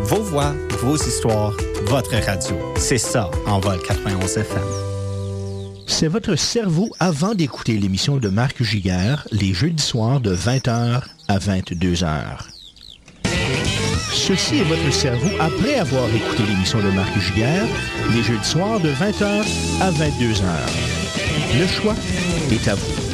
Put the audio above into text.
Vos voix, vos histoires, votre radio. C'est ça, Envol 91 FM. C'est votre cerveau avant d'écouter l'émission de Marc Giguère, les jeudis soirs de 20h à 22h. Ceci est votre cerveau après avoir écouté l'émission de Marc Giguère, les jeudis soirs de 20h à 22h. Le choix est à vous.